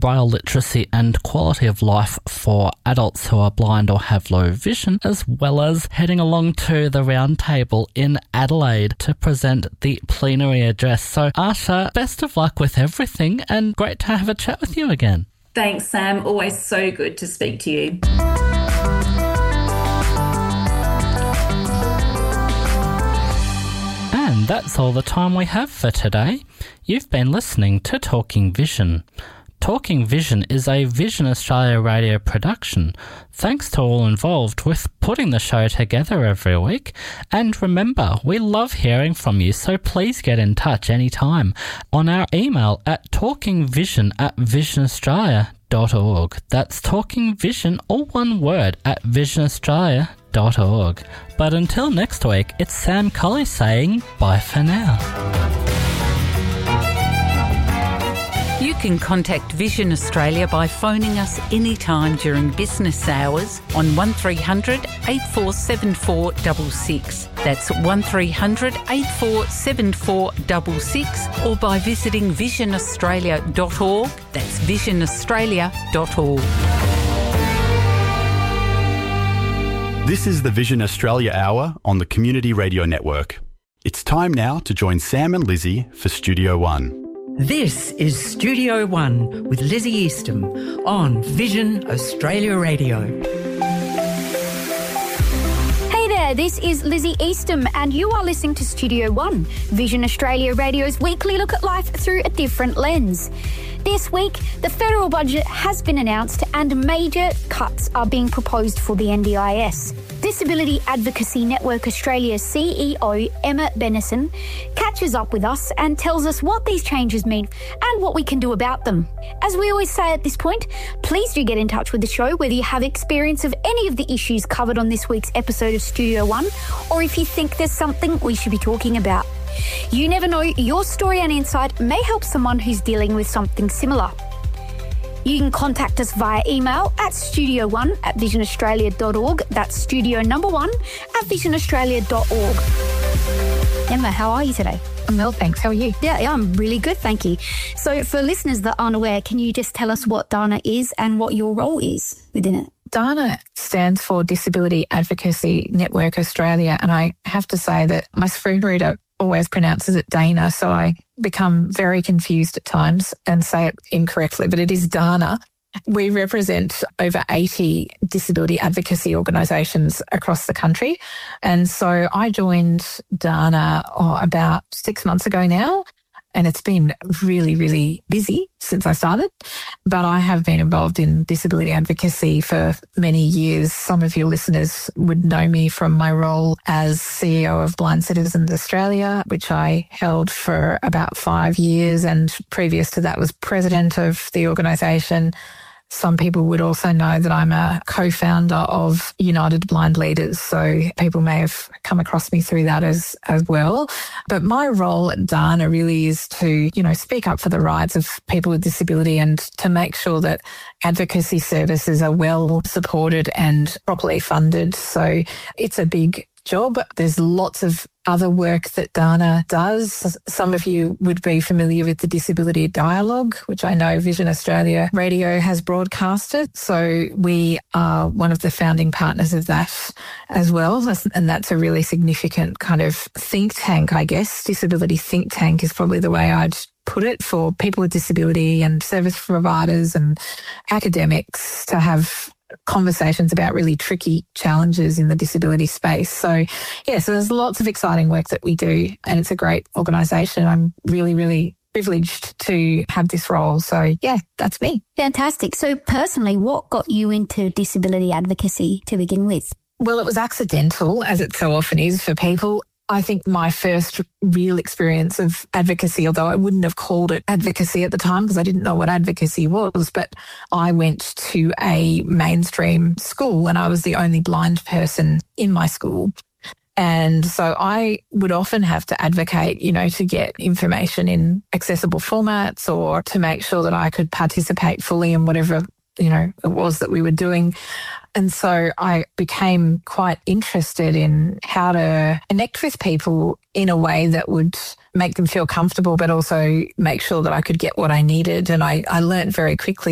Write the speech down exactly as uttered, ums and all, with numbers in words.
braille literacy and quality of life for adults who are blind or have low vision, as well as heading along to the Roundtable in Adelaide to present the plenary address. So, Asha, best of luck with everything and great to have a chat with you again. Thanks, Sam. Always so good to speak to you. And that's all the time we have for today. You've been listening to Talking Vision. Talking Vision is a Vision Australia radio production. Thanks to all involved with putting the show together every week. And remember, we love hearing from you, so please get in touch anytime on our email at talkingvision at visionaustralia dot org. That's Talking Vision, all one word, at visionaustralia dot org. But until next week, it's Sam Colley saying bye for now. You can contact Vision Australia by phoning us anytime during business hours on one three hundred, eight four seven four six six. That's one three hundred, eight four seven four six six, or by visiting vision australia dot org. That's vision australia dot org. This is the Vision Australia Hour on the Community Radio Network. It's time now to join Sam and Lizzie for Studio One. This is Studio One with Lizzie Eastham on Vision Australia Radio. Hey there, this is Lizzie Eastham and you are listening to Studio One, Vision Australia Radio's weekly look at life through a different lens. This week, the federal budget has been announced and major cuts are being proposed for the N D I S. Disability Advocacy Network Australia's C E O, Emma Bennison, catches up with us and tells us what these changes mean and what we can do about them. As we always say at this point, please do get in touch with the show whether you have experience of any of the issues covered on this week's episode of Studio One, or if you think there's something we should be talking about. You never know, your story and insight may help someone who's dealing with something similar. You can contact us via email at studio one at visionaustralia dot org. That's studio number one at visionaustralia dot org. Emma, how are you today? I'm well, thanks. How are you? Yeah, yeah, I'm really good, thank you. So for listeners that aren't aware, can you just tell us what DANA is and what your role is within it? DANA stands for Disability Advocacy Network Australia, and I have to say that my screen reader always pronounces it Dana, so I become very confused at times and say it incorrectly, but it is DANA. We represent over eighty disability advocacy organisations across the country, and so I joined DANA oh, about six months ago now, and it's been really, really busy since I started. But I have been involved in disability advocacy for many years. Some of your listeners would know me from my role as C E O of Blind Citizens Australia, which I held for about five years. And previous to that was president of the organisation. Some people would also know that I'm a co-founder of United Blind Leaders, so people may have come across me through that as as well. But my role at DANA really is to, you know, speak up for the rights of people with disability and to make sure that advocacy services are well supported and properly funded. So it's a big job. There's lots of other work that DANA does. Some of you would be familiar with the Disability Dialogue, which I know Vision Australia Radio has broadcasted. So we are one of the founding partners of that as well. And that's a really significant kind of think tank, I guess. Disability think tank is probably the way I'd put it, for people with disability and service providers and academics to have conversations about really tricky challenges in the disability space. So, yeah, so there's lots of exciting work that we do, and it's a great organisation. I'm really, really privileged to have this role. So, yeah, that's me. Fantastic. So personally, what got you into disability advocacy to begin with? Well, it was accidental, as it so often is for people. I think my first real experience of advocacy, although I wouldn't have called it advocacy at the time because I didn't know what advocacy was, but I went to a mainstream school and I was the only blind person in my school. And so I would often have to advocate, you know, to get information in accessible formats or to make sure that I could participate fully in whatever, you know, it was that we were doing. And so I became quite interested in how to connect with people in a way that would make them feel comfortable, but also make sure that I could get what I needed. And I, I learned very quickly